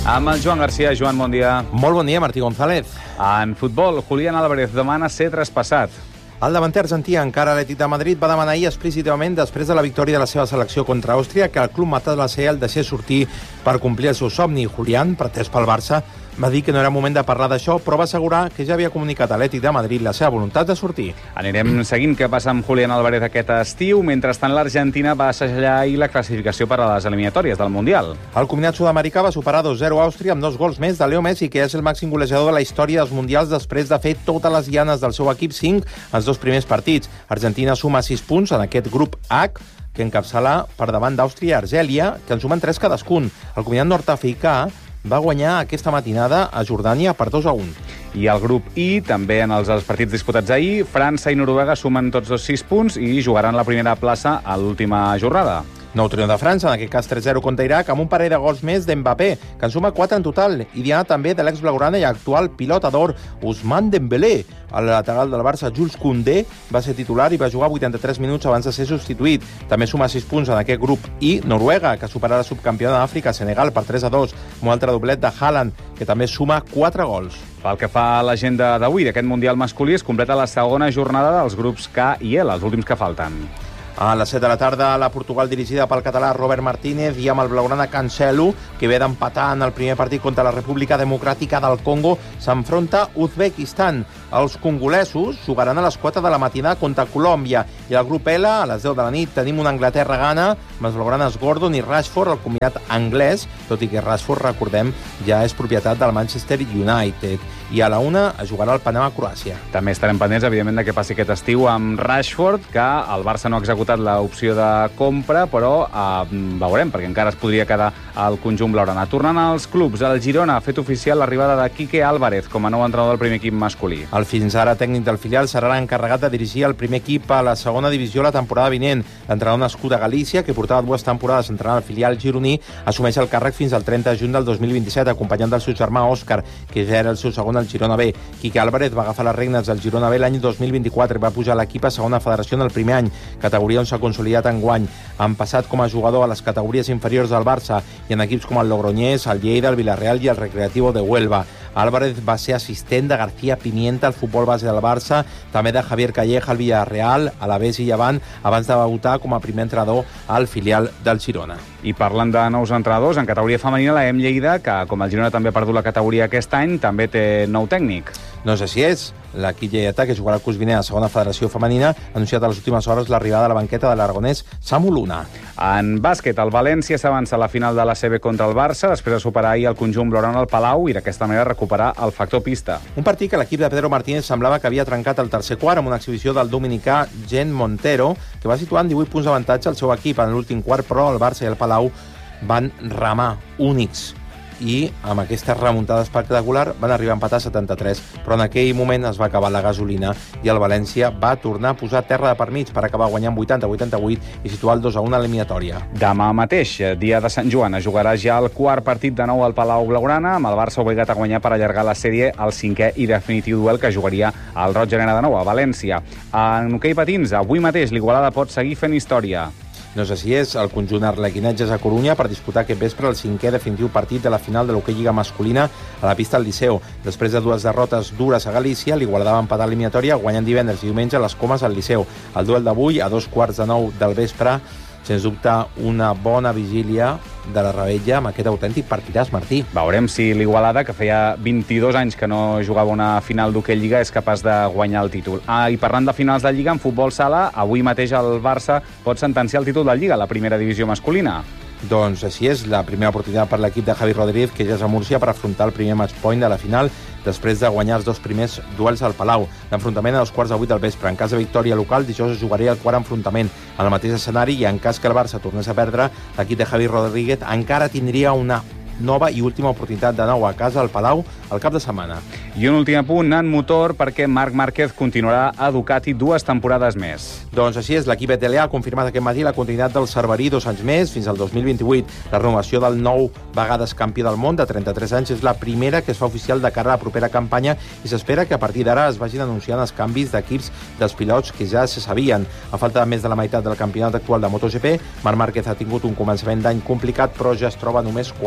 Amb el Joan Garcia. Joan, bon dia. Molt bon dia, Martí González. En futbol, Julián Álvarez demana ser traspassat. El davanter argentí, encara Atlètic de Madrid, va demanar ahir explícitament, després de la victòria de la seva selecció contra Àustria, que el club matat la el deixés sortir per complir el seu somni. Julián, pretès pel Barça, va dir que no era moment de parlar d'això, però va assegurar que ja havia comunicat a Atlètic de Madrid la seva voluntat de sortir. Anirem seguint què passa amb Julián Álvarez aquest estiu. Mentrestant, l'Argentina va assajar ahir la classificació per a les eliminatòries del Mundial. El combinat sud-americà va superar 2-0 a Àustria amb 2 gols més de Leo Messi, que és el màxim golejador de la història dels Mundials després de fer totes les llanes del seu equip 5 els 2 primers partits. Argentina suma 6 punts en aquest grup H, que encapçala per davant d'Àustria i Argèlia, que en sumen 3 cadascun. El combinat nord-africà va guanyar aquesta matinada a Jordània per 2-1. I el grup I, també en els partits disputats ahir, França i Noruega sumen tots 6 punts i jugaran la primera plaça a l'última jornada. Nou triomf de França, en aquest cas 3-0 contra Iraq, amb un parell de gols més d'Mbappé, que en suma 4 en total, i diana també de l'ex-blaugrana i actual pilota d'or Ousmane Dembélé. El lateral del Barça, Jules Koundé, va ser titular i va jugar 83 minuts abans de ser substituït. També suma 6 punts en aquest grup I, Noruega, que superarà la subcampiona d'Àfrica, Senegal, per 3-2, amb un altre doblet de Haaland, que també suma 4 gols. Pel que fa a l'agenda d'avui d'aquest Mundial masculí, es completa la segona jornada dels grups K i L, els últims que falten. A les 7 de la tarda, la Portugal dirigida pel català Robert Martínez i amb el blaugrana Cancelo, que ve d'empatar en el primer partit contra la República Democràtica del Congo, s'enfronta Uzbekistan. Els congolesos jugaran a les 4 de la matinada contra Colòmbia. I al grup L, a les 10 de la nit, tenim una Anglaterra-Ghana amb els blaugranes Gordon i Rashford, el combinat anglès, tot i que Rashford, recordem, ja és propietat del Manchester United. I a la 1 es jugarà el Panamà-Croàcia. També estarem pendents, evidentment, de què passi aquest estiu amb Rashford, que el Barça no ha executat l'opció de compra, però veurem, perquè encara es podria quedar al conjunt blaugrana. Tornant als clubs, el Girona ha fet oficial l'arribada de Quique Álvarez com a nou entrenador del primer equip masculí. El fins ara tècnic del filial serà l'encarregat de dirigir el primer equip a la segona divisió la temporada vinent. L'entrenador nascut a Galícia, que portava 2 temporades entrenant el filial gironí, assumeix el càrrec fins al 30 de juny del 2027, acompanyant del seu germà Òscar, que ja era el seu segon al Girona B. Quique Álvarez va agafar les regnes del Girona B l'any 2024 i va pujar l'equip a segona federació en el primer any, categoria on s'ha consolidat enguany. Han passat com a jugador a les categories inferiors del Barça i en equips com el Logroñés, el Lleida, el Villarreal i el Recreativo de Huelva. Álvarez va ser assistent de García Pimienta al futbol base del Barça, també de Javier Calleja al Villarreal, a l'Alavés i Llevant, abans de debutar com a primer entrenador al filial del Girona. I parlant de nous entrenadors, en categoria femenina, la Lleida, que com el Girona també ha perdut la categoria aquest any, també té nou tècnic. No sé si és. L'equip lleidatà, que jugarà el curs vinent a la segona federació femenina, ha anunciat a les últimes hores l'arribada a la banqueta de l'aragonès Samu Luna. En bàsquet, el València s'avança a la final de l'ACB contra el Barça, després de superar ahir el conjunt blaugrana al Palau i d'aquesta manera recuperar el factor pista. Un partit que l'equip de Pedro Martínez semblava que havia trencat el tercer quart amb una exhibició del dominicà Gen Montero, que va situar en 18 punts d'avantatge al seu equip en l'últim quart, però el Barça i el Palau van remar únics i amb aquesta remuntada espectacular van arribar a empatar 73, però en aquell moment es va acabar la gasolina i el València va tornar a posar terra de per mig per acabar guanyant 80-88 i situar el 2-1 a l'eliminatòria. Demà mateix, dia de Sant Joan, es jugarà ja el quart partit de nou al Palau Blaugrana, amb el Barça obligat a guanyar per allargar la sèrie al 5è i definitiu duel que jugaria el Roig Arena de nou a València. En hoquei patins, avui mateix l'Igualada pot seguir fent història. No sé si és el conjunt arlequinatges a Corunya per disputar aquest vespre el 5è definitiu partit de la final de l'hoquei Lliga masculina a la pista del Liceu. Després de 2 derrotes dures a Galícia, l'Igualada va empatar l'eliminatòria guanyant divendres i diumenge les Comes al Liceu. El duel d'avui, a 8:45 del vespre, sens dubte una bona vigília de la Rebella amb aquest autèntic partidàs, Martí. Veurem si l'Igualada, que feia 22 anys que no jugava una final d'hoquei Lliga, és capaç de guanyar el títol. I parlant de finals de Lliga, en futbol sala, avui mateix el Barça pot sentenciar el títol de Lliga, la primera divisió masculina. Doncs així és, la primera oportunitat per l'equip de Javi Rodríguez, que ja és a Múrcia, per afrontar el primer match point de la final després de guanyar els 2 primers duels al Palau. L'enfrontament a 7:15 del vespre. En cas de victòria local, dijous es jugaria el quart enfrontament en el mateix escenari i en cas que el Barça tornés a perdre, l'equip de Javi Rodríguez encara tindria una nova i última oportunitat de nou a casa al Palau al cap de setmana. I un últim apunt en motor perquè Marc Márquez continuarà a Ducati 2 temporades més. Doncs així és, l'equip ETLA ha confirmat aquest matí la continuïtat del Cerverí 2 anys més fins al 2028. La renovació del 9 vegades campió del món de 33 anys és la primera que es fa oficial de cara a la propera campanya i s'espera que a partir d'ara es vagin anunciant els canvis d'equips dels pilots que ja se sabien. A falta de més de la meitat del campionat actual de MotoGP, Marc Márquez ha tingut un començament d'any complicat, però ja es troba només 40 punts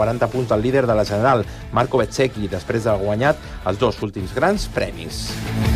punts del líder de la General, Marco Bezzecchi, després de guanyat els 2 últims grans premis.